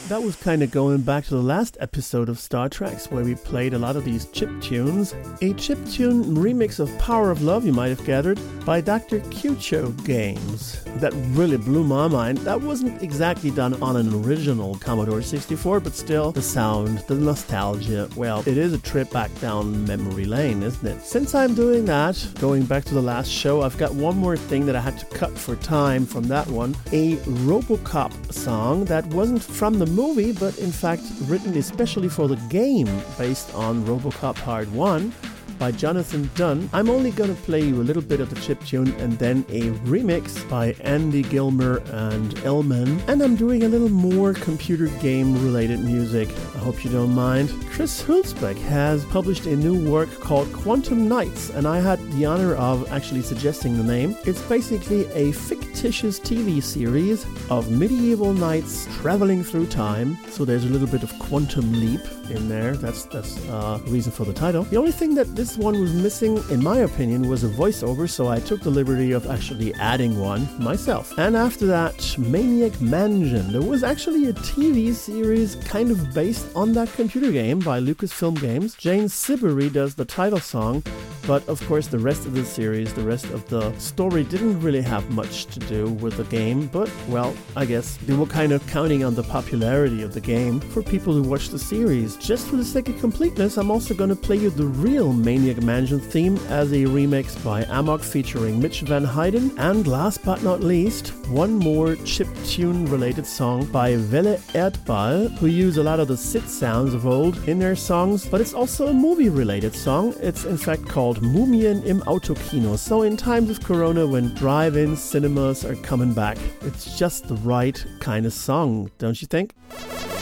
That was kind of going back to the last episode of Star Trek, where we played a lot of these chip tunes. A chip tune remix of Power of Love, you might have gathered, by Dr. Q-Cho Games. That really blew my mind. That wasn't exactly done on an original Commodore 64, but still, the sound, the nostalgia, well, it is a trip back down memory lane, isn't it? Since I'm doing that, going back to the last show, I've got one more thing that I had to cut for time from that one. A RoboCop song that wasn't from the movie, but in fact written especially for the game based on RoboCop Part 1 by Jonathan Dunn. I'm only going to play you a little bit of the chiptune and then a remix by Andy Gilmer and Elman. And I'm doing a little more computer game related music. I hope you don't mind. Chris Hulsbeck has published a new work called Quantum Nights, and I had the honor of actually suggesting the name. It's basically a fictitious TV series of medieval knights traveling through time. So there's a little bit of quantum leap in there. That's the reason for the title. The only thing that this one was missing, in my opinion, was a voiceover, so I took the liberty of actually adding one myself. And after that, Maniac Mansion. There was actually a TV series kind of based on that computer game by Lucasfilm Games. Jane Siberry does the title song, but of course the rest of the series, the rest of the story didn't really have much to do with the game, but well, I guess they were kind of counting on the popularity of the game for people who watch the series. Just for the sake of completeness, I'm also going to play you the real Maniac Mansion theme as a remix by Amok featuring Mitch Van Hayden, and last but not least, one more chiptune related song by Welle Erdball, who use a lot of the synth sounds of old in their songs, but it's also a movie related song. It's in fact called Mumien im Autokino. So in times of Corona, when drive-in cinemas are coming back, it's just the right kind of song, don't you think?